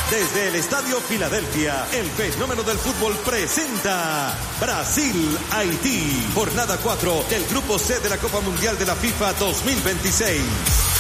Desde el Estadio Filadelfia, el fenómeno del fútbol presenta Brasil-Haití. Jornada 4 del Grupo C de la Copa Mundial de la FIFA 2026.